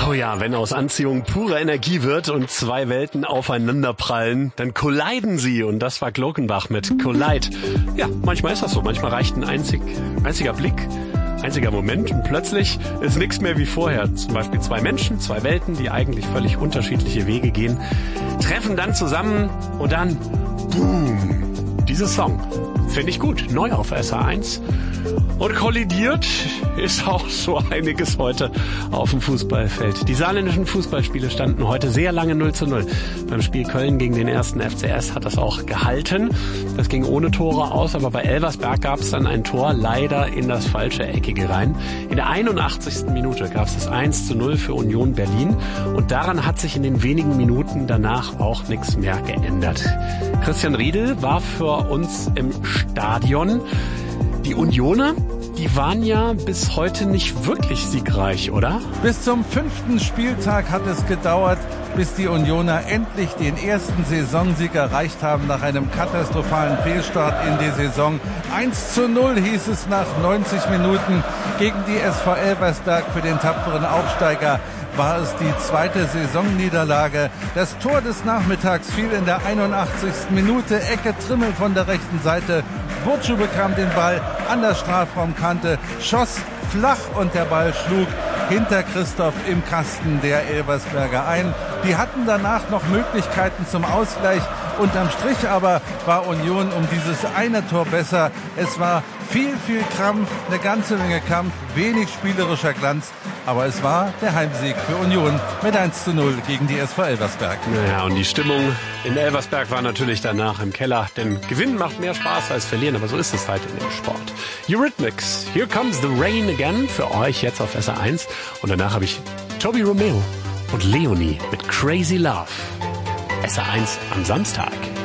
Oh ja, wenn aus Anziehung pure Energie wird und zwei Welten aufeinanderprallen, dann colliden sie. Und das war Glockenbach mit Collide. Ja, manchmal ist das so. Manchmal reicht ein einziger Blick, einziger Moment und plötzlich ist nichts mehr wie vorher. Zum Beispiel zwei Menschen, zwei Welten, die eigentlich völlig unterschiedliche Wege gehen, treffen dann zusammen und dann boom. Dieses Song finde ich gut. Neu auf SR1. Und kollidiert ist auch so einiges heute auf dem Fußballfeld. Die saarländischen Fußballspiele standen heute sehr lange 0:0. Beim Spiel Köln gegen den 1. FCS hat das auch gehalten. Das ging ohne Tore aus, aber bei Elversberg gab es dann ein Tor leider in das falsche Eckige rein. In der 81. Minute gab es das 1:0 für Union Berlin und daran hat sich in den wenigen Minuten danach auch nichts mehr geändert. Christian Riedel war für uns im Stadion. Die Unioner, die waren ja bis heute nicht wirklich siegreich, oder? Bis zum 5. Spieltag hat es gedauert, bis die Unioner endlich den ersten Saisonsieg erreicht haben nach einem katastrophalen Fehlstart in die Saison. 1:0 hieß es nach 90 Minuten gegen die SV Elversberg. Für den tapferen Aufsteiger war es die zweite Saisonniederlage. Das Tor des Nachmittags fiel in der 81. Minute. Ecke Trimmel von der rechten Seite. Burcu bekam den Ball an der Strafraumkante, schoss flach und der Ball schlug hinter Christoph im Kasten der Elversberger ein. Die hatten danach noch Möglichkeiten zum Ausgleich. Unterm Strich aber war Union um dieses eine Tor besser. Es war viel Krampf, eine ganze Menge Kampf, wenig spielerischer Glanz. Aber es war der Heimsieg für Union mit 1:0 gegen die SV Elversberg. Naja, und die Stimmung in Elversberg war natürlich danach im Keller. Denn Gewinnen macht mehr Spaß als Verlieren, aber so ist es halt in dem Sport. Eurythmics, Here Comes the Rain Again für euch jetzt auf SR1. Und danach habe ich Toby Romeo und Leonie mit Crazy Love. SR1 am Samstag.